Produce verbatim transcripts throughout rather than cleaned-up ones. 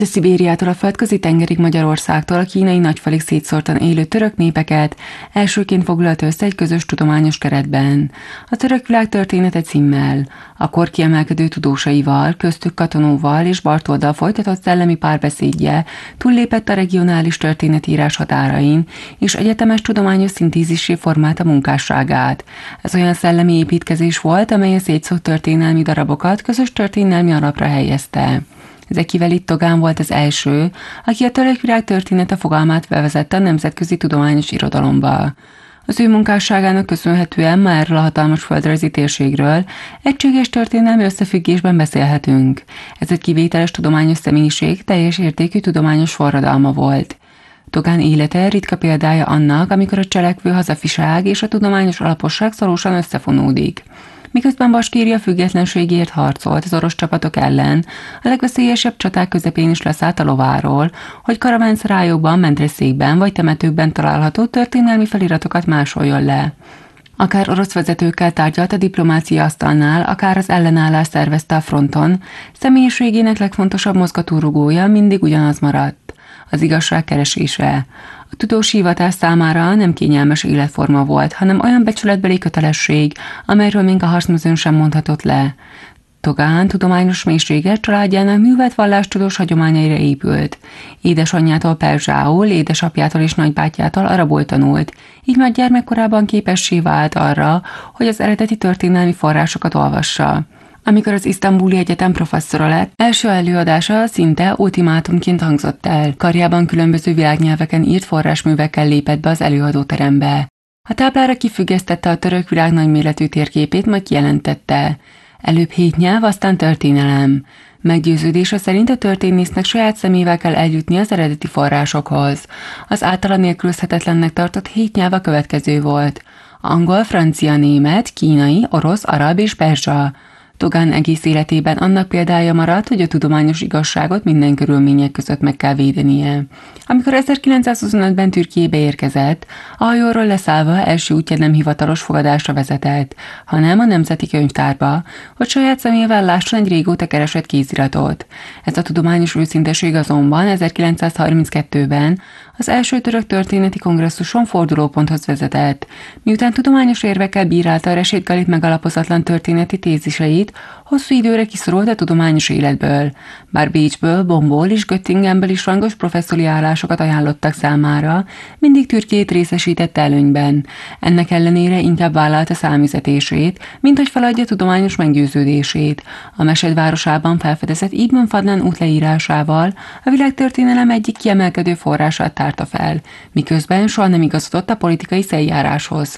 De Szibériától a földközi tengerig, Magyarországtól a kínai nagyfalig szétszórtan élő török népeket elsőként foglalt össze egy közös tudományos keretben. A Török világ története címmel, a kor kiemelkedő tudósaival, köztük Katonóval és Bartolddal folytatott szellemi párbeszédje túllépett a regionális történetírás határain, és egyetemes tudományos szintézissé formálta munkásságát. Ez olyan szellemi építkezés volt, amely a szétszórt történelmi darabokat közös történelmi alapra helyezte. Zeki Velit Togán volt az első, aki a török világ története fogalmát bevezette a nemzetközi tudományos irodalomba. Az ő munkásságának köszönhetően ma erről a hatalmas földrajzi térségről egységes történelmi összefüggésben beszélhetünk. Ez egy kivételes tudományos személyiség, teljes értékű tudományos forradalma volt. Togán élete ritka példája annak, amikor a cselekvő hazafiság és a tudományos alaposság szorosan összefonódik. Miközben Baskíria függetlenségért harcolt az orosz csapatok ellen, a legveszélyesebb csaták közepén is leszállt a lováról, hogy karavánszerájokban, mentreszékben vagy temetőkben található történelmi feliratokat másoljon le. Akár orosz vezetőkkel tárgyalt a diplomácia asztalnál, akár az ellenállás szervezte a fronton, személyiségének legfontosabb mozgatórugója mindig ugyanaz maradt: az igazság keresése. A tudós hivatás számára nem kényelmes életforma volt, hanem olyan becsületbeli kötelesség, amelyről még a harcmezőn sem mondhatott le. Togán tudományos mélysége családjának művelt vallástudós hagyományaira épült. Édesanyjától perzsául, édesapjától és nagybátyjától arabul tanult, így már gyermekkorában képessé vált arra, hogy az eredeti történelmi forrásokat olvassa. Amikor az Isztambuli Egyetem professzora lett, első előadása szinte ultimátumként hangzott el. Karjában különböző világnyelveken írt forrásművekkel lépett be az előadóterembe. A táblára kifüggesztette a török világ nagyméretű térképét, majd kijelentette: előbb hét nyelv, aztán történelem. Meggyőződése szerint a történésznek saját szemével kell eljutni az eredeti forrásokhoz. Az általa nélkülözhetetlennek tartott hét nyelv a következő volt: angol, francia, német, kínai, orosz, arab és perzsa. Togán egész életében annak példája maradt, hogy a tudományos igazságot minden körülmények között meg kell védenie. Amikor ezerkilencszázhuszonötben Türkiébe érkezett, a hajóról leszállva első útja nem hivatalos fogadásra vezetett, hanem a Nemzeti Könyvtárba, hogy saját szemével lásson egy régóta keresett kéziratot. Ez a tudományos őszinteség azonban ezerkilencszázharminckettőben az első török történeti kongresszuson fordulóponthoz vezetett. Miután tudományos érvekkel bírálta a Reşid Galit megalapozatlan történeti téziseit, hosszú időre kiszorult a tudományos életből. Bár Bécsből, Bonból és Göttingenből is rangos professzori állásokat ajánlottak számára, mindig Türkiét részesítette előnyben. Ennek ellenére inkább vállalta számüzetését, mint hogy feladja tudományos meggyőződését. A Mesed városában felfedezett Ibn Fadlan útleírásával a világtörténelem egyik kiemelkedő forrását tárta fel, miközben soha nem igazodott a politikai szeljáráshoz.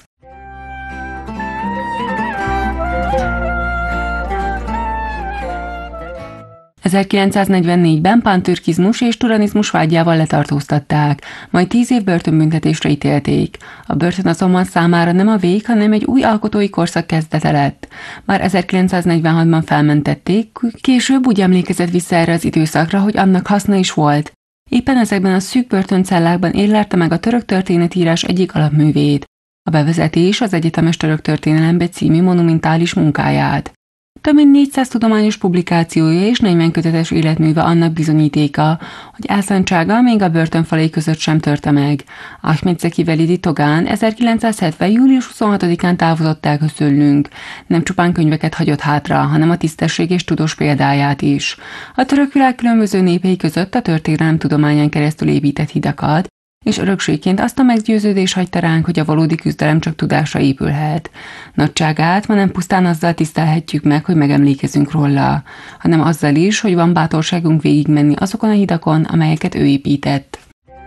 ezerkilencszáznegyvennégyben pántürkizmus és turanizmus vágyával letartóztatták, majd tíz év börtönbüntetésre ítélték. A börtön azonban számára nem a vég, hanem egy új alkotói korszak kezdete lett. Már ezerkilencszáznegyvenhatban felmentették, később úgy emlékezett vissza erre az időszakra, hogy annak haszna is volt. Éppen ezekben a szűk börtöncellákban érlelte meg a török történetírás egyik alapművét, a Bevezetés az egyetemes török történelembe című monumentális munkáját. Több mint négyszáz tudományos publikációja és negyven kötetes életműve annak bizonyítéka, hogy álszántsága még a börtönfalai között sem törte meg. Ahmed Zeki Velidi Togán ezerkilencszázhetven. július huszonhatodikán távozott el közülünk. Nem csupán könyveket hagyott hátra, hanem a tisztesség és tudós példáját is. A török világ különböző népei között a történelem tudományán keresztül épített hidakat, és örökségként azt a meggyőződés hagyta ránk, hogy a valódi küzdelem csak tudásra épülhet. Nagyságát ma nem pusztán azzal tisztelhetjük meg, hogy megemlékezünk róla, hanem azzal is, hogy van bátorságunk végigmenni azokon a hidakon, amelyeket ő épített.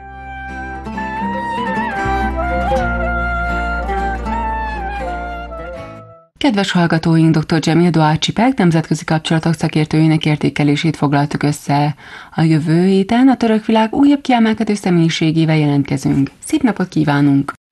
Kedves hallgatóink, dr. Cemil Doğaçipek nemzetközi kapcsolatok szakértőjének értékelését foglaltuk össze. A jövő héten a török világ újabb kiemelkedő személyiségével jelentkezünk. Szép napot kívánunk!